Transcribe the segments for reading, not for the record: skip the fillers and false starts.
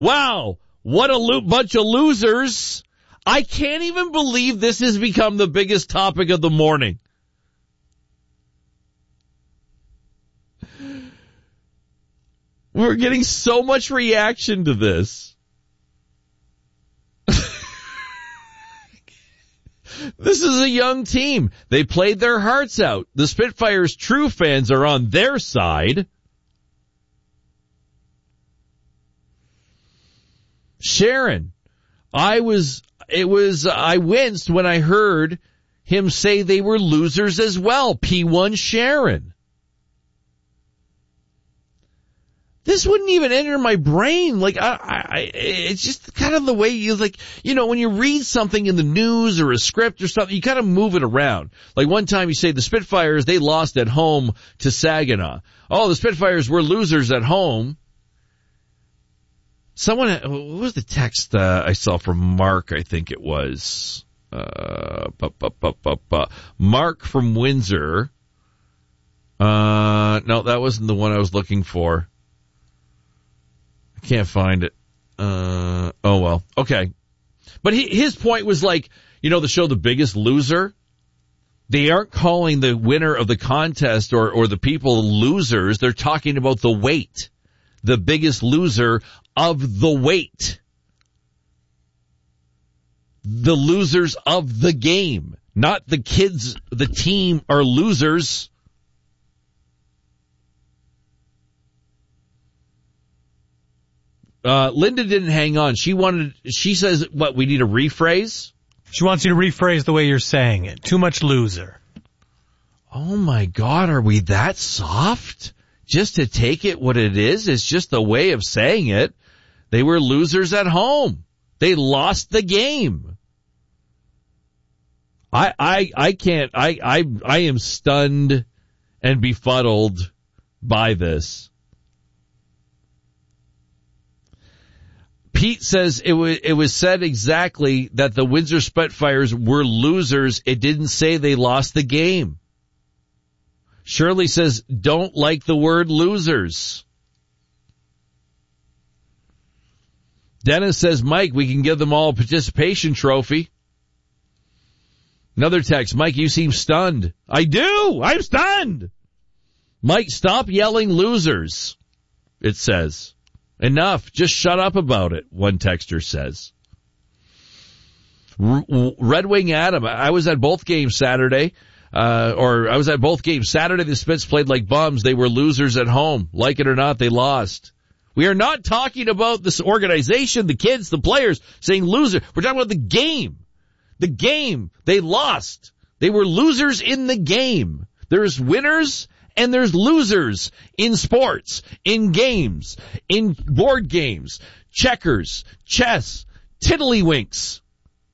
Wow, what a bunch of losers. I can't even believe this has become the biggest topic of the morning. We're getting so much reaction to this. This is a young team. They played their hearts out. The Spitfires' true fans are on their side. Sharon, I winced when I heard him say they were losers as well. P1 Sharon. This wouldn't even enter my brain. Like, it's just kind of the way you, like, you know, when you read something in the news or a script or something, you kind of move it around. Like one time you say the Spitfires, they lost at home to Saginaw. Oh, the Spitfires were losers at home. Someone, what was the text I saw from Mark, I think it was. Mark from Windsor. No, that wasn't the one I was looking for. I can't find it. Oh well. Okay. But his point was like, you know, the show The Biggest Loser? They aren't calling the winner of the contest or the people losers. They're talking about the weight. The biggest loser of the weight. The losers of the game. Not the kids, the team are losers. Linda didn't hang on. She says, what, we need a rephrase? She wants you to rephrase the way you're saying it. Too much loser. Oh my God, are we that soft? Just to take it what it is? It's just a way of saying it. They were losers at home. They lost the game. I can't, I am stunned and befuddled by this. Pete says it was said exactly that the Windsor Spitfires were losers. It didn't say they lost the game. Shirley says, don't like the word losers. Dennis says, Mike, we can give them all a participation trophy. Another text, Mike, you seem stunned. I do. I'm stunned. Mike, stop yelling losers, it says. Enough. Just shut up about it, one texter says. Red Wing Adam, I was at both games Saturday. The Spits played like bums. They were losers at home. Like it or not, they lost. We are not talking about this organization, the kids, the players saying loser. We're talking about the game. The game. They lost. They were losers in the game. There's winners and there's losers in sports, in games, in board games, checkers, chess, tiddlywinks.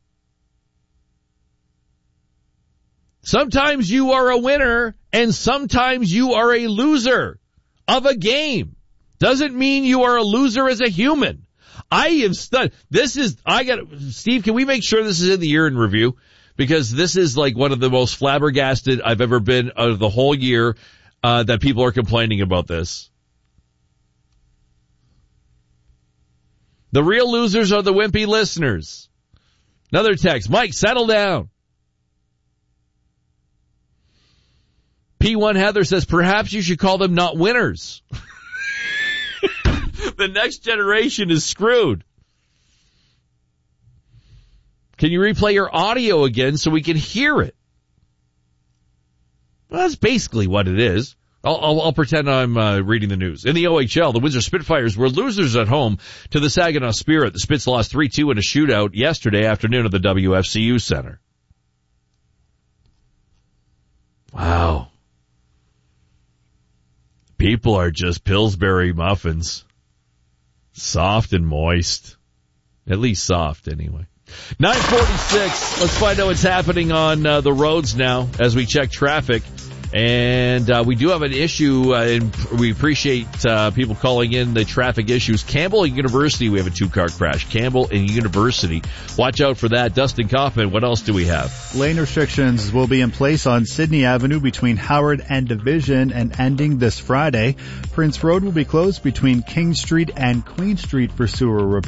Sometimes you are a winner and sometimes you are a loser of a game. Doesn't mean you are a loser as a human. I am stunned. Steve, can we make sure this is in the year in review? Because this is like one of the most flabbergasted I've ever been out of the whole year, that people are complaining about this. The real losers are the wimpy listeners. Another text, Mike, settle down. P1 Heather says, perhaps you should call them not winners. The next generation is screwed. Can you replay your audio again so we can hear it? Well, that's basically what it is. I'll pretend I'm reading the news. In the OHL, the Windsor Spitfires were losers at home to the Saginaw Spirit. The Spits lost 3-2 in a shootout yesterday afternoon at the WFCU Center. Wow. People are just Pillsbury muffins. Soft and moist. At least soft, anyway. 9:46. Let's find out what's happening on the roads now as we check traffic. And we do have an issue, and we appreciate people calling in the traffic issues. Campbell and University, we have a 2-car crash. Campbell and University. Watch out for that. Dustin Kaufman, what else do we have? Lane restrictions will be in place on Sydney Avenue between Howard and Division and ending this Friday. Prince Road will be closed between King Street and Queen Street for sewer repair.